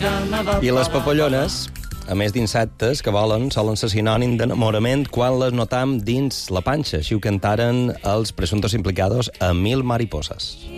I les papallones, a més d'insectes que volen, solen ser sinònim d'enamorament quan les notam dins la panxa. Així ho cantaren els presuntos implicados a 1000 mariposas.